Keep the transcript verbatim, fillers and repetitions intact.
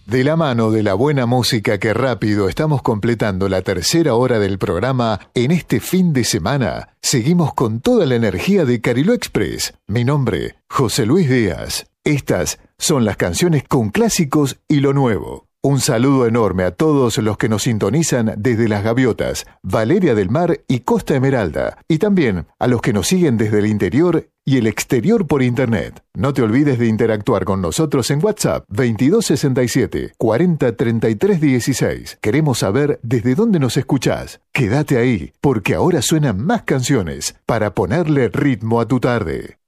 De la mano de la buena música que rápido estamos completando la tercera hora del programa, en este fin de semana, seguimos con toda la energía de Cariló Express. Mi nombre, José Luis Díaz. Estas son las canciones con clásicos y lo nuevo. Un saludo enorme a todos los que nos sintonizan desde Las Gaviotas, Valeria del Mar y Costa Esmeralda, y también a los que nos siguen desde el interior y el exterior por internet. No te olvides de interactuar con nosotros en WhatsApp veintidós sesenta y siete, cuarenta treinta y tres dieciséis. Queremos saber desde dónde nos escuchás. Quédate ahí, porque ahora suenan más canciones para ponerle ritmo a tu tarde.